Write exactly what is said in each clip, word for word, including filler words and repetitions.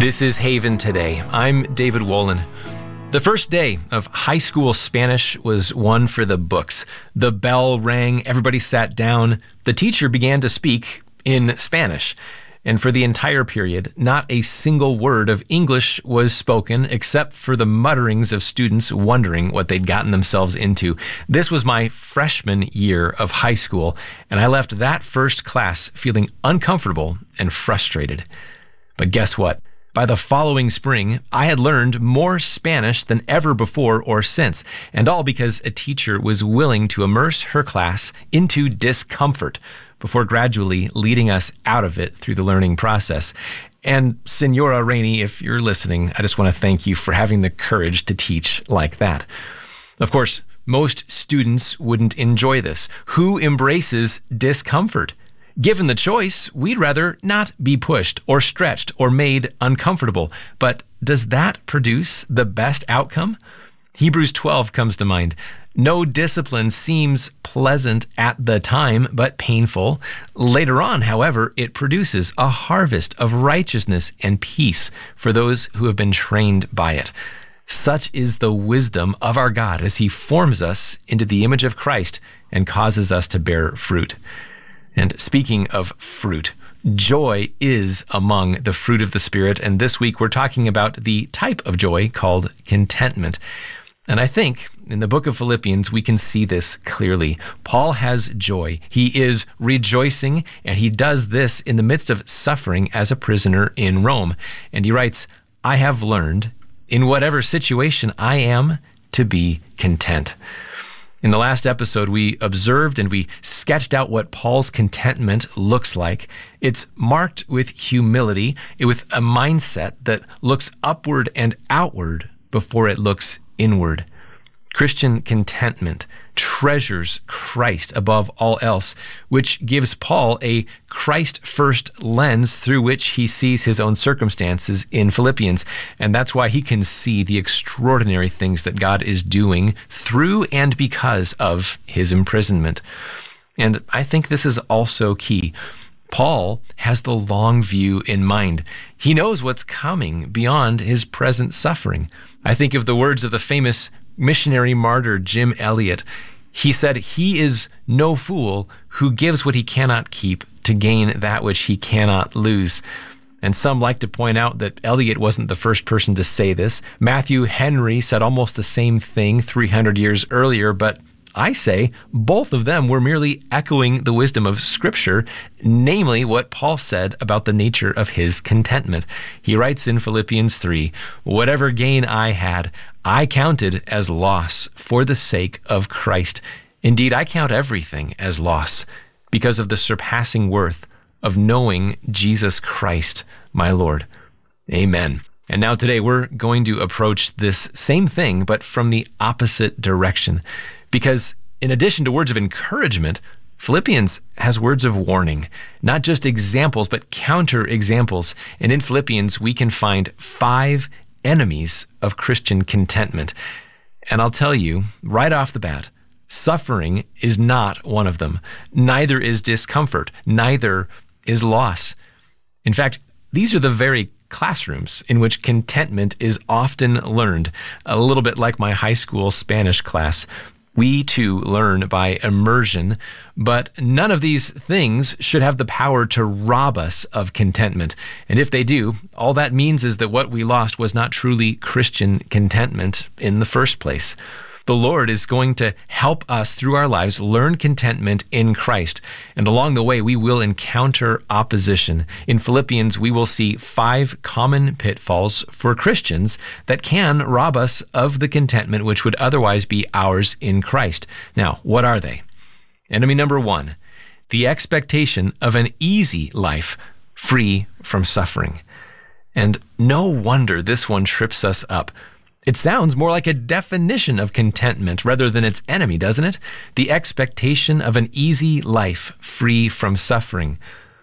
This is Haven Today. I'm David Wolin. The first day of high school Spanish was one for the books. The bell rang, everybody sat down. The teacher began to speak in Spanish. And for the entire period, not a single word of English was spoken except for the mutterings of students wondering what they'd gotten themselves into. This was my freshman year of high school, and I left that first class feeling uncomfortable and frustrated. But guess what? By the following spring, I had learned more Spanish than ever before or since, and all because a teacher was willing to immerse her class into discomfort before gradually leading us out of it through the learning process. And Senora Rainey, if you're listening, I just want to thank you for having the courage to teach like that. Of course, most students wouldn't enjoy this. Who embraces discomfort? Given the choice, we'd rather not be pushed or stretched or made uncomfortable. But does that produce the best outcome? Hebrews twelve comes to mind. No discipline seems pleasant at the time, but painful. Later on, however, it produces a harvest of righteousness and peace for those who have been trained by it. Such is the wisdom of our God as he forms us into the image of Christ and causes us to bear fruit. And speaking of fruit, joy is among the fruit of the Spirit. And this week we're talking about the type of joy called contentment. And I think in the book of Philippians, we can see this clearly. Paul has joy. He is rejoicing, and he does this in the midst of suffering as a prisoner in Rome. And he writes, I have learned in whatever situation I am to be content. In the last episode, we observed and we sketched out what Paul's contentment looks like. It's marked with humility, with a mindset that looks upward and outward before it looks inward. Christian contentment treasures Christ above all else, which gives Paul a Christ-first lens through which he sees his own circumstances in Philippians. And that's why he can see the extraordinary things that God is doing through and because of his imprisonment. And I think this is also key. Paul has the long view in mind. He knows what's coming beyond his present suffering. I think of the words of the famous missionary martyr Jim Elliot. He said, he is no fool who gives what he cannot keep to gain that which he cannot lose. And some like to point out that Elliot wasn't the first person to say this. Matthew Henry said almost the same thing three hundred years earlier, but I say both of them were merely echoing the wisdom of Scripture, namely what Paul said about the nature of his contentment. He writes in Philippians three, whatever gain I had, I counted as loss for the sake of Christ. Indeed, I count everything as loss because of the surpassing worth of knowing Jesus Christ, my Lord. Amen. And now today we're going to approach this same thing, but from the opposite direction. Because in addition to words of encouragement, Philippians has words of warning, not just examples, but counter examples. And in Philippians, we can find five enemies of Christian contentment. And I'll tell you right off the bat, suffering is not one of them. Neither is discomfort. Neither is loss. In fact, these are the very classrooms in which contentment is often learned, a little bit like my high school Spanish class. We too learn by immersion, but none of these things should have the power to rob us of contentment. And if they do, all that means is that what we lost was not truly Christian contentment in the first place. The Lord is going to help us through our lives learn contentment in Christ. And along the way, we will encounter opposition. In Philippians, we will see five common pitfalls for Christians that can rob us of the contentment which would otherwise be ours in Christ. Now, what are they? Enemy number one, the expectation of an easy life free from suffering. And no wonder this one trips us up. It sounds more like a definition of contentment rather than its enemy, doesn't it? The expectation of an easy life free from suffering.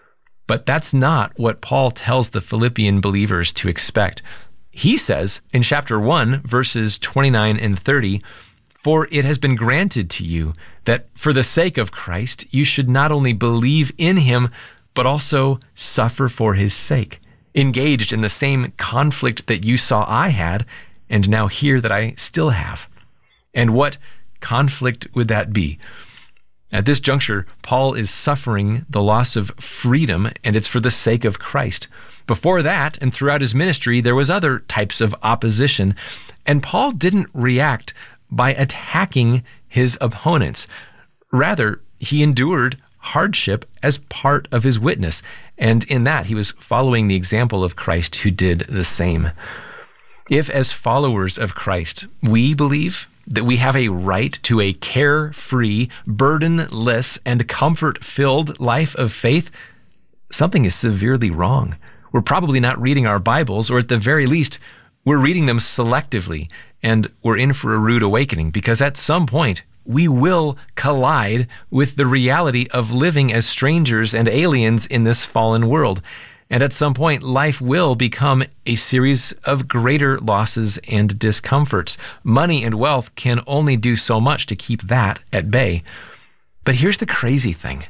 But that's not what Paul tells the Philippian believers to expect. He says in chapter one, verses twenty-nine and thirty, For it has been granted to you that for the sake of Christ, you should not only believe in him, but also suffer for his sake. engaged in the same conflict that you saw I had, and now hear that I still have. And what conflict would that be? At this juncture, Paul is suffering the loss of freedom, and it's for the sake of Christ. Before that, and throughout his ministry, there was other types of opposition, and Paul didn't react by attacking his opponents. Rather, he endured hardship as part of his witness, and in that, he was following the example of Christ, who did the same. If, as followers of Christ, we believe that we have a right to a carefree, burdenless, and comfort-filled life of faith, something is severely wrong. We're probably not reading our Bibles, or at the very least, we're reading them selectively, and we're in for a rude awakening, because at some point, we will collide with the reality of living as strangers and aliens in this fallen world. And at some point, life will become a series of greater losses and discomforts. Money and wealth can only do so much to keep that at bay. But here's the crazy thing.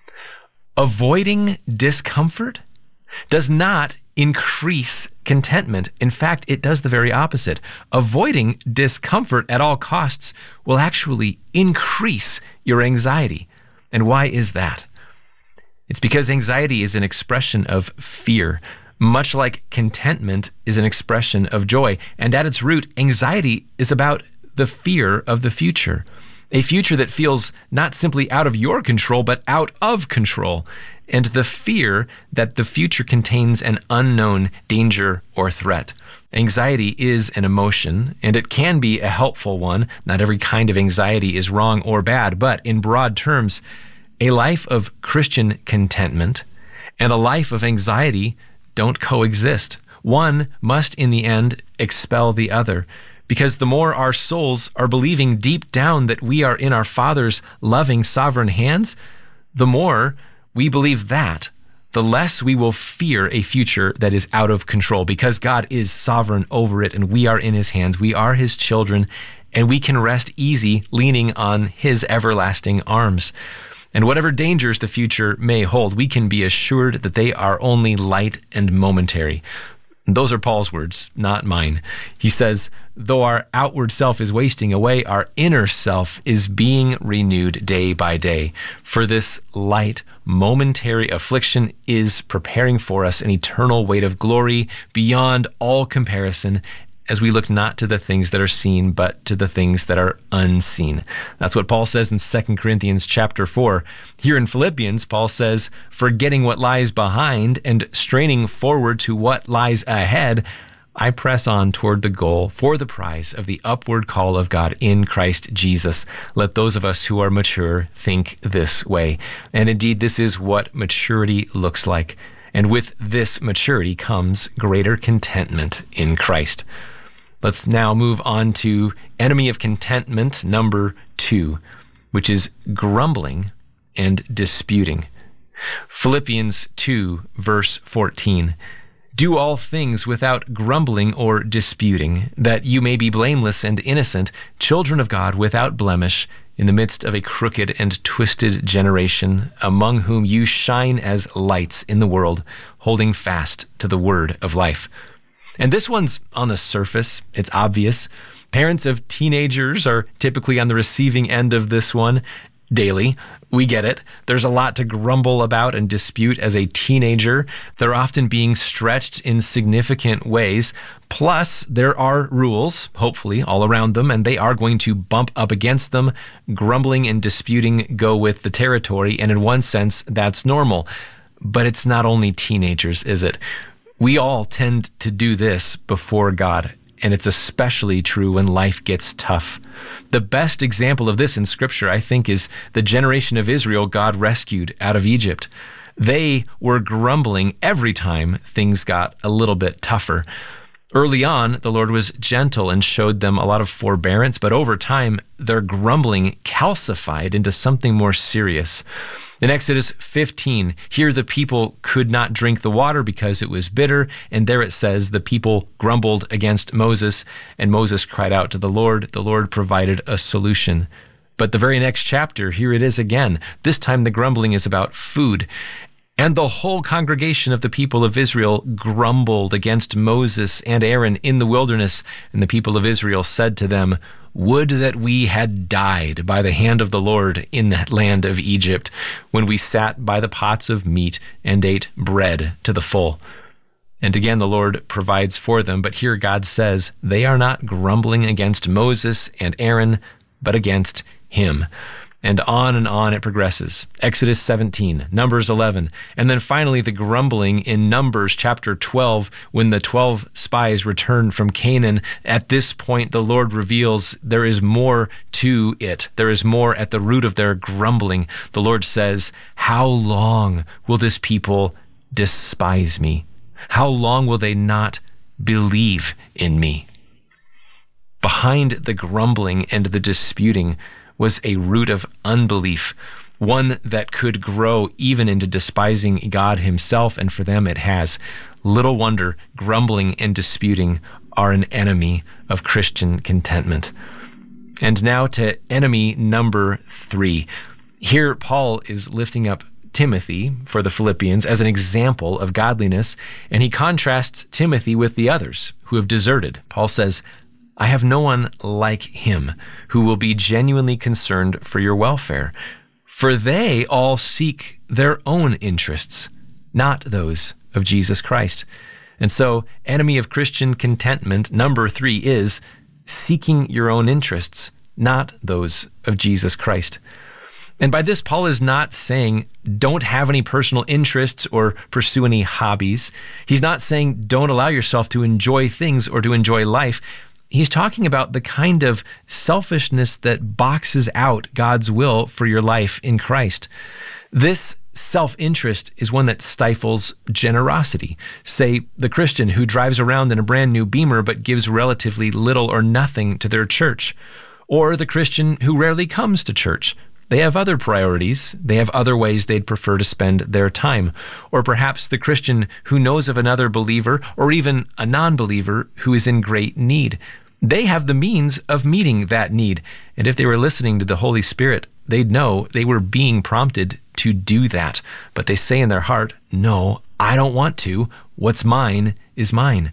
Avoiding discomfort does not increase contentment. In fact, it does the very opposite. Avoiding discomfort at all costs will actually increase your anxiety. And why is that? It's because anxiety is an expression of fear, much like contentment is an expression of joy. And at its root, anxiety is about the fear of the future, a future that feels not simply out of your control, but out of control, and the fear that the future contains an unknown danger or threat. Anxiety is an emotion, and it can be a helpful one. Not every kind of anxiety is wrong or bad, but in broad terms, a life of Christian contentment and a life of anxiety don't coexist. One must, in the end, expel the other, because the more our souls are believing deep down that we are in our Father's loving, sovereign hands, the more we believe that, the less we will fear a future that is out of control, because God is sovereign over it and we are in his hands. We are his children, and we can rest easy leaning on his everlasting arms. And whatever dangers the future may hold, we can be assured that they are only light and momentary. Those are Paul's words, not mine. He says, though our outward self is wasting away, our inner self is being renewed day by day. For this light, momentary affliction is preparing for us an eternal weight of glory beyond all comparison, as we look not to the things that are seen, but to the things that are unseen. That's what Paul says in Second Corinthians chapter four. Here in Philippians, Paul says, forgetting what lies behind and straining forward to what lies ahead, I press on toward the goal for the prize of the upward call of God in Christ Jesus. Let those of us who are mature think this way. And indeed, this is what maturity looks like. And with this maturity comes greater contentment in Christ. Let's now move on to enemy of contentment number two, which is grumbling and disputing. Philippians two, verse fourteen. Do all things without grumbling or disputing, that you may be blameless and innocent, children of God without blemish, in the midst of a crooked and twisted generation, among whom you shine as lights in the world, holding fast to the word of life. And this one's on the surface. It's obvious. Parents of teenagers are typically on the receiving end of this one daily. We get it. There's a lot to grumble about and dispute as a teenager. They're often being stretched in significant ways. Plus, there are rules, hopefully, all around them, and they are going to bump up against them. Grumbling and disputing go with the territory, and in one sense, that's normal. But it's not only teenagers, is it? We all tend to do this before God, and it's especially true when life gets tough. The best example of this in Scripture, I think, is the generation of Israel God rescued out of Egypt. They were grumbling every time things got a little bit tougher. Early on, the Lord was gentle and showed them a lot of forbearance, but over time, their grumbling calcified into something more serious. In Exodus fifteen, here the people could not drink the water because it was bitter, and there it says the people grumbled against Moses, and Moses cried out to the Lord. The Lord provided a solution. But the very next chapter, here it is again. This time the grumbling is about food. And the whole congregation of the people of Israel grumbled against Moses and Aaron in the wilderness. And the people of Israel said to them, "Would that we had died by the hand of the Lord in that land of Egypt, when we sat by the pots of meat and ate bread to the full." And again, the Lord provides for them. But here God says they are not grumbling against Moses and Aaron, but against him. And on and on it progresses. Exodus seventeen, Numbers eleven, and then finally the grumbling in Numbers chapter twelve when the twelve spies return from Canaan. At this point, the Lord reveals there is more to it. There is more at the root of their grumbling. The Lord says, "How long will this people despise me? How long will they not believe in me?" Behind the grumbling and the disputing was a root of unbelief, one that could grow even into despising God himself, and for them it has. Little wonder grumbling and disputing are an enemy of Christian contentment. And now to enemy number three. Here Paul is lifting up Timothy for the Philippians as an example of godliness, and he contrasts Timothy with the others who have deserted. Paul says, "I have no one like him who will be genuinely concerned for your welfare, for they all seek their own interests, not those of Jesus Christ." And so, enemy of Christian contentment, number three, is seeking your own interests, not those of Jesus Christ. And by this, Paul is not saying don't have any personal interests or pursue any hobbies. He's not saying don't allow yourself to enjoy things or to enjoy life. He's talking about the kind of selfishness that boxes out God's will for your life in Christ. This self-interest is one that stifles generosity. Say, the Christian who drives around in a brand new Beamer but gives relatively little or nothing to their church. Or the Christian who rarely comes to church. They have other priorities. They have other ways they'd prefer to spend their time. Or perhaps the Christian who knows of another believer or even a non-believer who is in great need. They have the means of meeting that need. And if they were listening to the Holy Spirit, they'd know they were being prompted to do that. But they say in their heart, "No, I don't want to. What's mine is mine."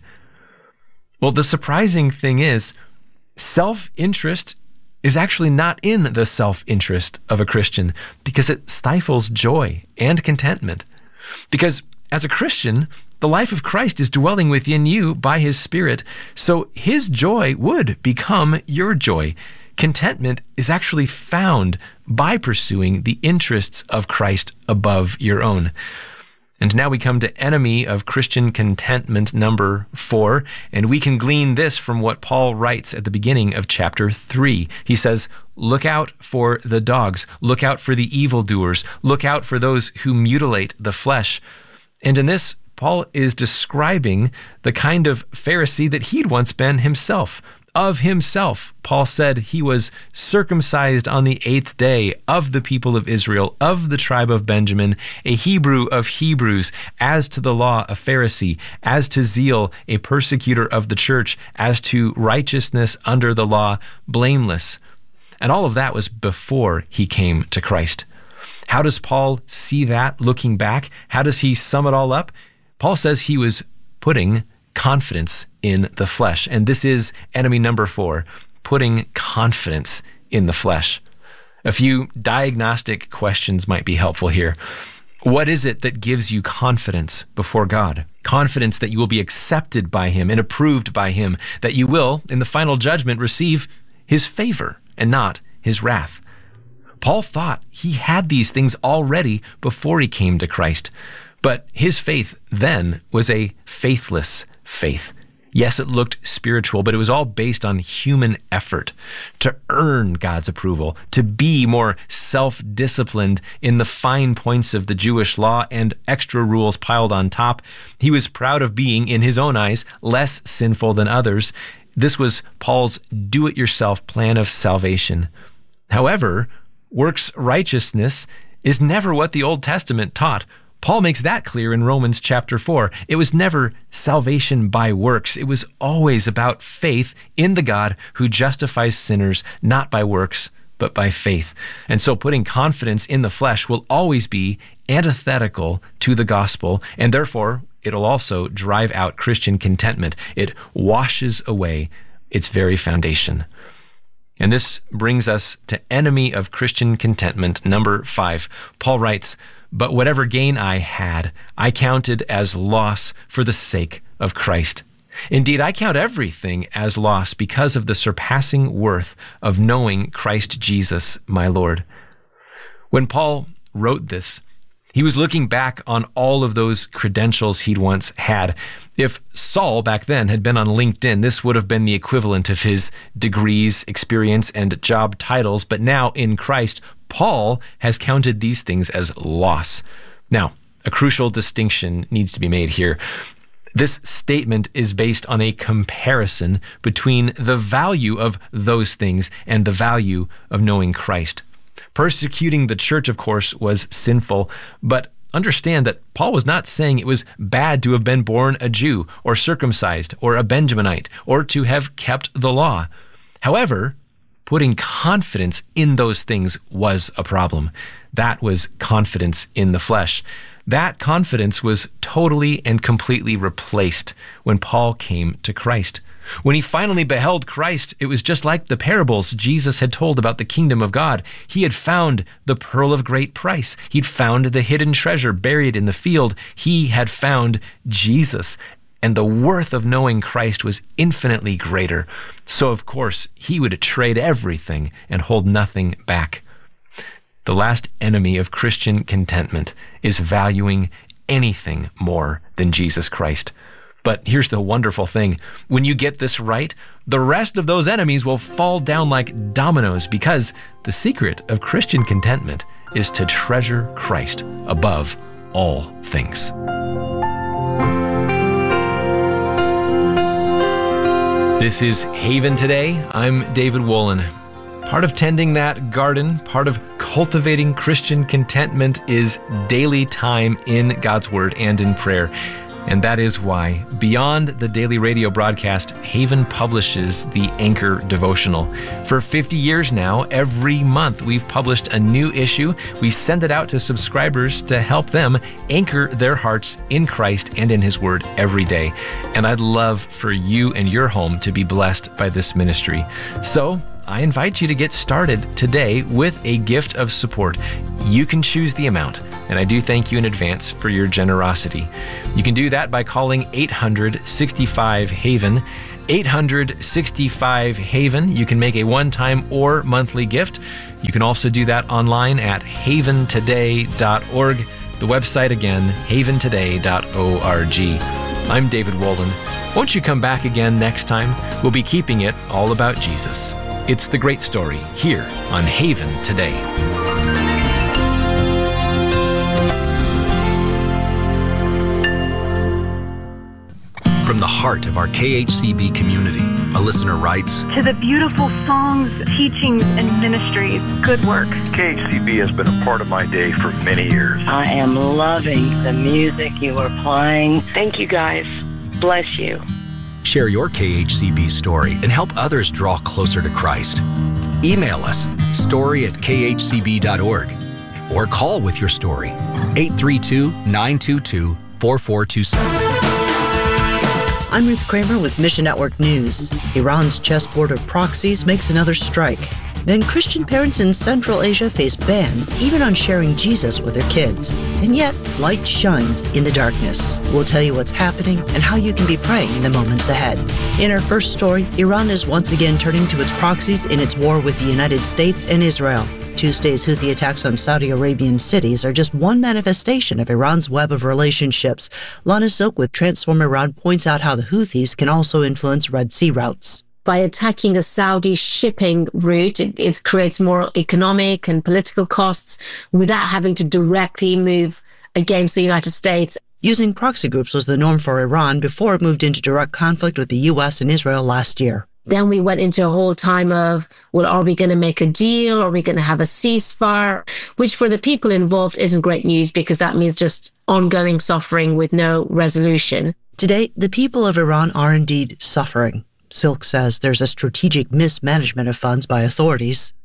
Well, the surprising thing is, self-interest is actually not in the self-interest of a Christian because it stifles joy and contentment. Because as a Christian, the life of Christ is dwelling within you by his Spirit, so his joy would become your joy. Contentment is actually found by pursuing the interests of Christ above your own. And now we come to enemy of Christian contentment number four, and we can glean this from what Paul writes at the beginning of chapter three. He says, "Look out for the dogs, look out for the evildoers, look out for those who mutilate the flesh." And in this, Paul is describing the kind of Pharisee that he'd once been himself. Of himself, Paul said he was circumcised on the eighth day, of the people of Israel, of the tribe of Benjamin, a Hebrew of Hebrews, as to the law, a Pharisee, as to zeal, a persecutor of the church, as to righteousness under the law, blameless. And all of that was before he came to Christ. How does Paul see that looking back? How does he sum it all up? Paul says he was putting confidence in the flesh. And this is enemy number four, putting confidence in the flesh. A few diagnostic questions might be helpful here. What is it that gives you confidence before God? Confidence that you will be accepted by him and approved by him, that you will, in the final judgment, receive his favor and not his wrath. Paul thought he had these things already before he came to Christ, but his faith then was a faithless faith. Yes, it looked spiritual, but it was all based on human effort to earn God's approval, to be more self-disciplined in the fine points of the Jewish law and extra rules piled on top. He was proud of being, in his own eyes, less sinful than others. This was Paul's do-it-yourself plan of salvation. However, works righteousness is never what the Old Testament taught. Paul makes that clear in Romans chapter four. It was never salvation by works. It was always about faith in the God who justifies sinners, not by works, but by faith. And so putting confidence in the flesh will always be antithetical to the gospel, and therefore it'll also drive out Christian contentment. It washes away its very foundation. And this brings us to enemy of Christian contentment, number five. Paul writes, "But whatever gain I had, I counted as loss for the sake of Christ. Indeed, I count everything as loss because of the surpassing worth of knowing Christ Jesus, my Lord." When Paul wrote this, he was looking back on all of those credentials he'd once had. If Saul back then had been on LinkedIn, this would have been the equivalent of his degrees, experience, and job titles. But now in Christ, Paul has counted these things as loss. Now, a crucial distinction needs to be made here. This statement is based on a comparison between the value of those things and the value of knowing Christ. Persecuting the church, of course, was sinful, but understand that Paul was not saying it was bad to have been born a Jew or circumcised or a Benjaminite or to have kept the law. However, putting confidence in those things was a problem. That was confidence in the flesh. That confidence was totally and completely replaced when Paul came to Christ. When he finally beheld Christ, it was just like the parables Jesus had told about the kingdom of God. He had found the pearl of great price. He'd found the hidden treasure buried in the field. He had found Jesus. And the worth of knowing Christ was infinitely greater. So, of course, he would trade everything and hold nothing back. The last enemy of Christian contentment is valuing anything more than Jesus Christ. But here's the wonderful thing. When you get this right, the rest of those enemies will fall down like dominoes, because the secret of Christian contentment is to treasure Christ above all things. This is Haven Today. I'm David Wolin. Part of tending that garden, part of cultivating Christian contentment is daily time in God's Word and in prayer. And that is why, beyond the daily radio broadcast, Haven publishes the Anchor Devotional. For fifty years now, every month we've published a new issue. We send it out to subscribers to help them anchor their hearts in Christ and in His Word every day. And I'd love for you and your home to be blessed by this ministry. So, I invite you to get started today with a gift of support. You can choose the amount, and I do thank you in advance for your generosity. You can do that by calling eight hundred, sixty-five, HAVEN, eight hundred, sixty-five, HAVEN. You can make a one-time or monthly gift. You can also do that online at haven today dot org. The website again, haven today dot org. I'm David Wolin. Won't you come back again next time? We'll be keeping it all about Jesus. It's the great story here on Haven Today. From the heart of our K H C B community, a listener writes, "To the beautiful songs, teachings, and ministries, good work." K H C B has been a part of my day for many years. I am loving the music you are playing. Thank you, guys. Bless you. Share your K H C B story and help others draw closer to Christ. Email us, story at k h c b dot org, or call with your story, eight three two, nine two two, four four two seven. I'm Ruth Kramer with Mission Network News. Iran's chessboard of proxies makes another strike. Then Christian parents in Central Asia face bans even on sharing Jesus with their kids. And yet, light shines in the darkness. We'll tell you what's happening and how you can be praying in the moments ahead. In our first story, Iran is once again turning to its proxies in its war with the United States and Israel. Tuesday's Houthi attacks on Saudi Arabian cities are just one manifestation of Iran's web of relationships. Lana Silk with Transform Iran points out how the Houthis can also influence Red Sea routes. By attacking a Saudi shipping route, it, it creates more economic and political costs without having to directly move against the United States. Using proxy groups was the norm for Iran before it moved into direct conflict with the U S and Israel last year. Then we went into a whole time of, well, are we going to make a deal? Are we going to have a ceasefire? Which for the people involved isn't great news, because that means just ongoing suffering with no resolution. Today, the people of Iran are indeed suffering. Silk says there's a strategic mismanagement of funds by authorities.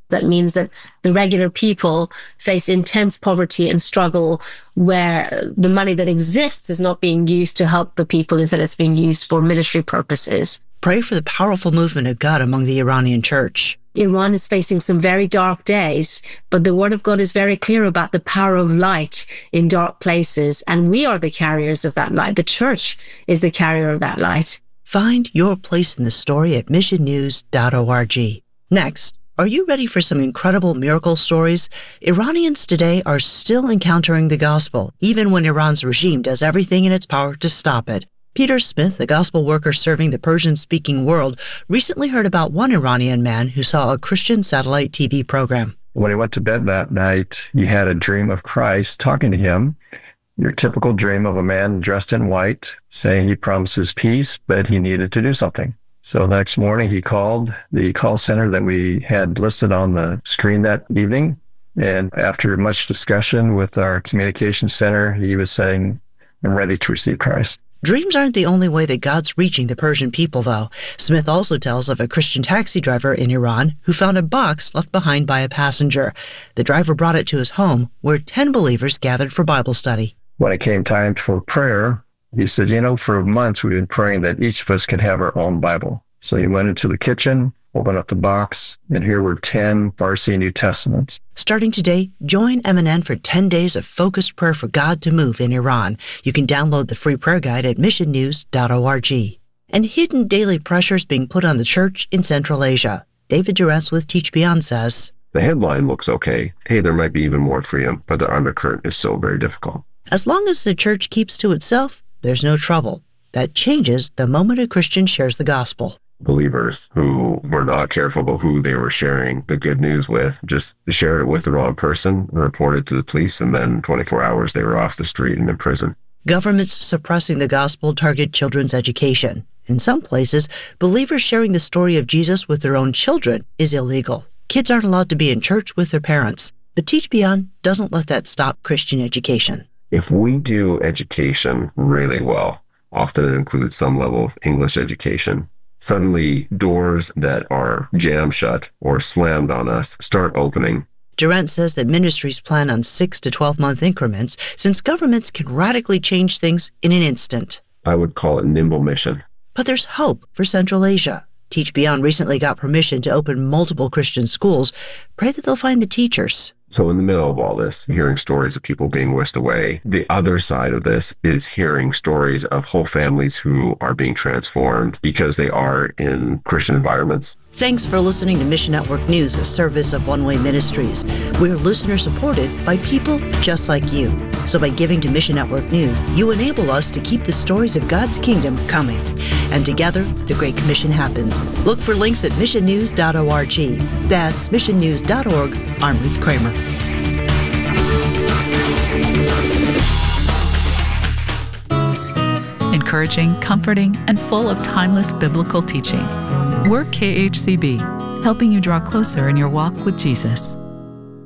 That means that the regular people face intense poverty and struggle where the money that exists is not being used to help the people. Instead, it's being used for military purposes. Pray for the powerful movement of God among the Iranian church. Iran is facing some very dark days, but the Word of God is very clear about the power of light in dark places, and we are the carriers of that light. The church is the carrier of that light. Find your place in the story at mission news dot org. Next, are you ready for some incredible miracle stories? Iranians today are still encountering the gospel, even when Iran's regime does everything in its power to stop it. Peter Smith, a gospel worker serving the Persian-speaking world, recently heard about one Iranian man who saw a Christian satellite T V program. When he went to bed that night, he had a dream of Christ talking to him. Your typical dream of a man dressed in white, saying he promises peace, but he needed to do something. So the next morning, he called the call center that we had listed on the screen that evening. And after much discussion with our communications center, he was saying, I'm ready to receive Christ. Dreams aren't the only way that God's reaching the Persian people, though. Smith also tells of a Christian taxi driver in Iran who found a box left behind by a passenger. The driver brought it to his home, where ten believers gathered for Bible study. When it came time for prayer, he said, you know, for months we've been praying that each of us could have our own Bible. So he went into the kitchen, opened up the box, and here were ten Farsi New Testaments. Starting today, join M N N for ten days of focused prayer for God to move in Iran. You can download the free prayer guide at mission news dot org. And hidden daily pressures being put on the church in Central Asia. David Durantz with Teach Beyond says, the headline looks okay. Hey, there might be even more freedom, but the undercurrent is so very difficult. As long as the church keeps to itself, there's no trouble. That changes the moment a Christian shares the gospel. Believers who were not careful about who they were sharing the good news with, just shared it with the wrong person, reported to the police, and then twenty-four hours they were off the street and in prison. Governments suppressing the gospel target children's education. In some places, believers sharing the story of Jesus with their own children is illegal. Kids aren't allowed to be in church with their parents. But Teach Beyond doesn't let that stop Christian education. If we do education really well, often it includes some level of English education, suddenly doors that are jammed shut or slammed on us start opening. Durant says that ministries plan on six to twelve month increments since governments can radically change things in an instant. I would call it nimble mission. But there's hope for Central Asia. Teach Beyond recently got permission to open multiple Christian schools. Pray that they'll find the teachers. So in the middle of all this, hearing stories of people being whisked away, the other side of this is hearing stories of whole families who are being transformed because they are in Christian environments. Thanks for listening to Mission Network News, a service of One Way Ministries. We're listener-supported by people just like you. So by giving to Mission Network News, you enable us to keep the stories of God's kingdom coming. And together, the Great Commission happens. Look for links at mission news dot org. That's mission news dot org. I'm Ruth Kramer. Encouraging, comforting, and full of timeless biblical teaching. We're K H C B, helping you draw closer in your walk with Jesus.